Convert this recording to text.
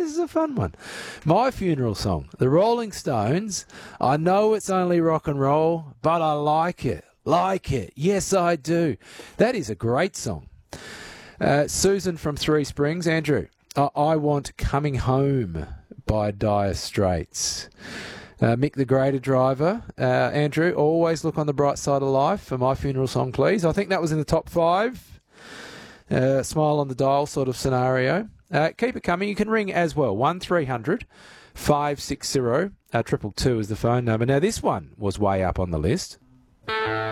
this is a fun one. My funeral song, The Rolling Stones. I know it's only rock and roll, but I like it. Like it. Yes, I do. That is a great song. Susan from Three Springs. Andrew, I want Coming Home by Dire Straits. Mick the Grader Driver. Andrew, always look on the bright side of life for my funeral song, please. I think that was in the top 5. Smile on the dial sort of scenario. Keep it coming. You can ring as well. 1300 560 222 is the phone number. Now, this one was way up on the list.